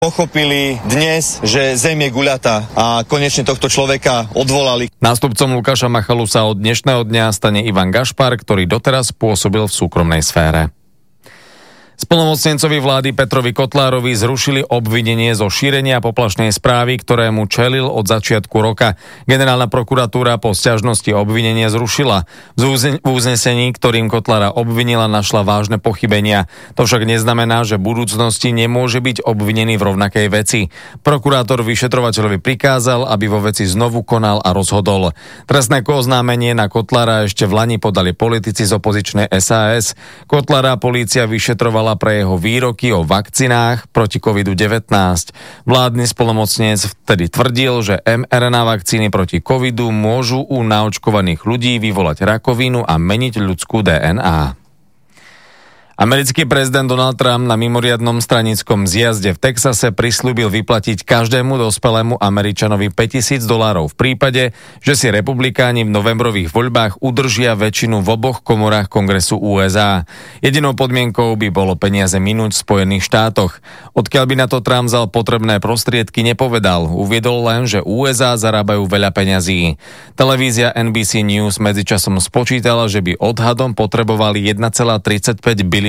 Pochopili dnes, že Zem je guľatá a konečne tohto človeka odvolali. Nástupcom Lukáša Machalu sa od dnešného dňa stane Ivan Gašpar, ktorý doteraz pôsobil v súkromnej sfére. Splnomocnencovi vlády Petrovi Kotlárovi zrušili obvinenie zo šírenia poplašnej správy, ktorému čelil od začiatku roka. Generálna prokuratúra po sťažnosti obvinenie zrušila. V uznesení, ktorým Kotlára obvinila, našla vážne pochybenia. To však neznamená, že v budúcnosti nemôže byť obvinený v rovnakej veci. Prokurátor vyšetrovateľovi prikázal, aby vo veci znovu konal a rozhodol. Trestné oznámenie na Kotlára ešte v lani podali politici z opozičnej SAS. Kotlára polícia vyšetrovala pre jeho výroky o vakcinách proti COVID-19. Vládny splnomocnenec vtedy tvrdil, že mRNA vakcíny proti covidu môžu u naočkovaných ľudí vyvolať rakovinu a meniť ľudskú DNA. Americký prezident Donald Trump na mimoriadnom stranickom zjazde v Texase prisľúbil vyplatiť každému dospelému Američanovi $5,000 v prípade, že si republikáni v novembrových voľbách udržia väčšinu v oboch komorách Kongresu USA. Jedinou podmienkou by bolo peniaze minúť v Spojených štátoch. Odkiaľ by na to Trump vzal potrebné prostriedky, nepovedal. Uviedol len, že USA zarábajú veľa peňazí. Televízia NBC News medzičasom spočítala, že by odhadom potrebovali $1,35 bilióna.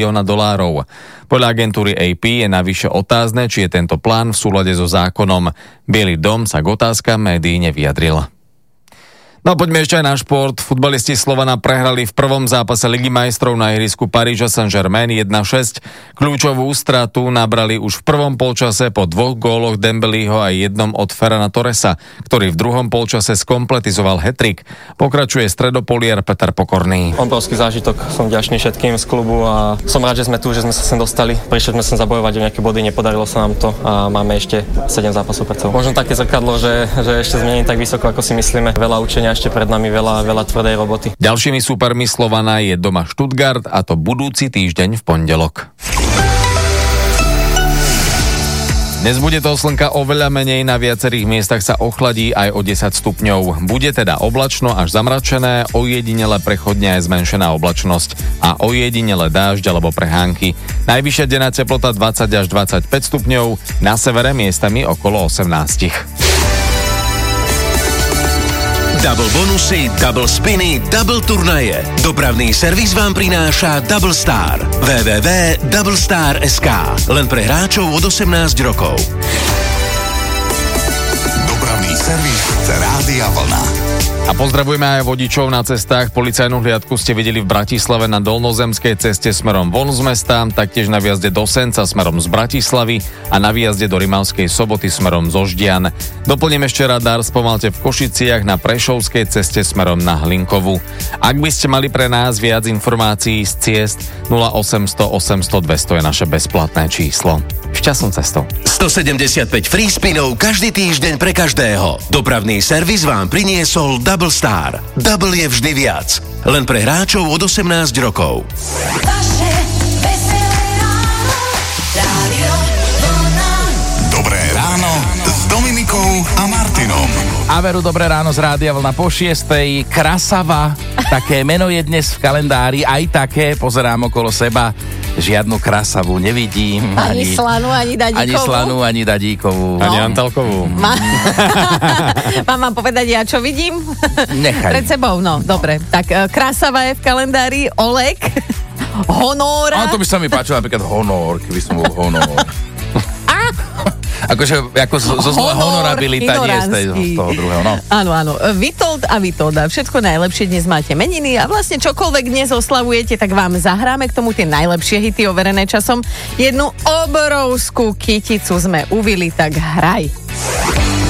Podľa agentúry AP je navyše otázne, či je tento plán v súlade so zákonom. Bielý dom sa k otázkam médií nevyjadril. No a poďme ešte aj na šport. Futbalisti Slovana prehrali v prvom zápase Ligy majstrov na ihrisku Paríža Saint-Germain 1-6. Kľúčovú stratu nabrali už v prvom polčase po 2 góloch Dembeleho a jednom od Ferrana Torresa, ktorý v druhom polčase skompletizoval hat-trick. Pokračuje stredopoliar Peter Pokorný. Obrovský zážitok, som vďačný všetkým z klubu a som rád, že sme tu, že sme sa sem dostali. Prišli sme sem zabojovať o nejaké body, nepodarilo sa nám to a máme ešte 7 zápasov pred sebou. Možno také zrkadlo, že ešte sme nie tak vysoko, ako si myslíme. Veľa učenia, ešte pred nami veľa tvrdej roboty. Ďalšími súpermi Slovana je doma Stuttgart, a to budúci týždeň v pondelok. Dnes bude to slnka oveľa menej, na viacerých miestach sa ochladí aj o 10 stupňov. Bude teda oblačno až zamračené, ojedinele prechodne aj zmenšená oblačnosť a ojedinele dážď alebo prehánky. Najvyššia denná teplota 20 až 25 stupňov, na severe miestami okolo 18. Double bonusy, double spiny, double turnaje. Dopravný servis vám prináša Double Star. www.doublestar.sk. Len pre hráčov od 18 rokov. Dopravný servis Rádia Vlna. A pozdravujeme aj vodičov na cestách. Policajnú hliadku ste videli v Bratislave na Dolnozemskej ceste smerom von z mesta, taktiež na výjazde do Senca smerom z Bratislavy a na výjazde do Rimavskej Soboty smerom zo Ždian. Doplním ešte radar, spomalte v Košiciach na Prešovskej ceste smerom na Hlinkovú. Ak by ste mali pre nás viac informácií z ciest, 0800 800 200 je naše bezplatné číslo. Šťastnú cestou. 175 free spinov každý týždeň pre každého. Dopravný servis vám priniesol Double Star. Double je vždy viac. Len pre hráčov od 18 rokov. Dobré ráno s Dominikou a Martinom. A veru, dobré ráno z Rádia Vlna po 6:00. Krasava, také meno je dnes v kalendári, aj také, pozerám okolo seba. Žiadnu krasavu nevidím. Ani slanú, ani dadíkovú. Ani slanú, ani dadíkovú. Ani Antalkovú. Mám povedať ja, čo vidím? Nechaj. Pred sebou, no, dobre. Tak krásava je v kalendári Oleg, Honóra. A to by sa mi páčilo napríklad Honor, keby som bol Honor. Akože ako zo zlého honorabilita, nie z toho druhého, no. Áno, Vitold a Vitolda, všetko najlepšie, dnes máte meniny a vlastne čokoľvek dnes oslavujete, tak vám zahráme k tomu tie najlepšie hity overené časom. Jednu obrovskú kyticu sme uvili, tak hraj.